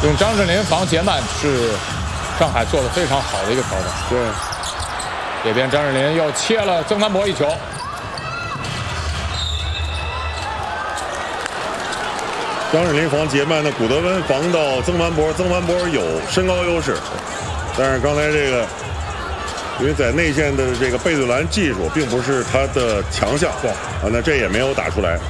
用张镇麟防杰曼是上海做的非常好的一个调整。 对， 这边张镇麟又切了曾凡博一球。 张镇麟防杰曼的古德温防到曾凡博，曾凡博有身高优势，但是刚才这个，因为在内线的这个背对篮技术并不是他的强项， 对啊，那这也没有打出来。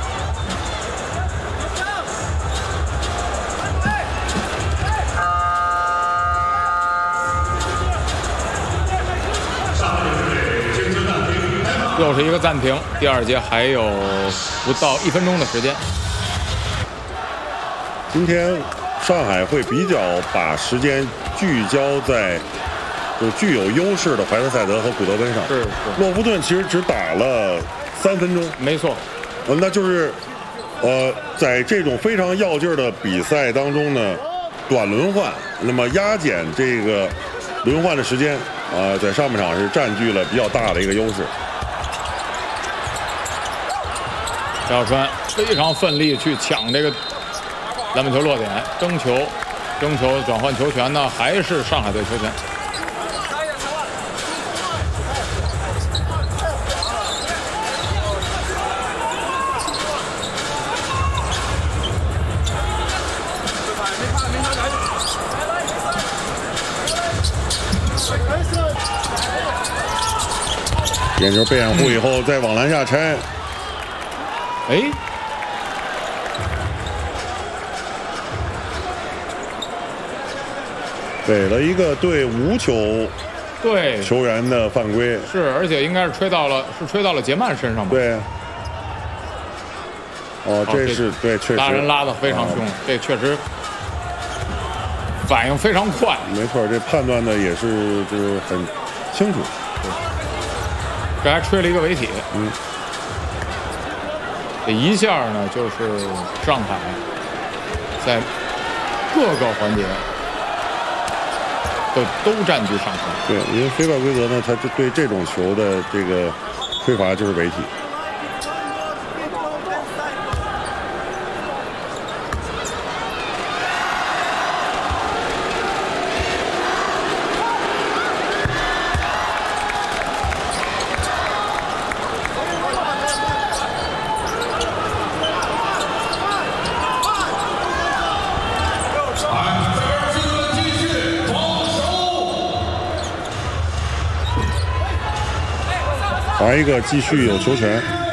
又是一个暂停，第二节还有不到1分钟的时间。 今天上海会比较把时间聚焦在就具有优势的怀特塞德和古德温上。 是。 洛夫顿其实只打了3分钟。 没错。 那就是在这种非常要劲儿的比赛当中呢，短轮换，那么压减这个轮换的时间在上半场是占据了比较大的一个优势。 廖川非常奋力去抢这个篮板球落点，争球转换球权呢，还是上海队球权。 点球被掩护以后，再往篮下拆。 哎， 给了一个对无球对球员的犯规， 是，而且应该是吹到了杰曼身上吧？ 对。这是对，确实拉人拉得非常凶，这确实反应非常快。 没错，这判断的也是就是很清楚。 这还吹了一个违体。这一下呢，就是上海在各个环节都占据上风。 对，因为非法规则呢，它对这种球的这个吹罚就是违体。罚一个继续有球权。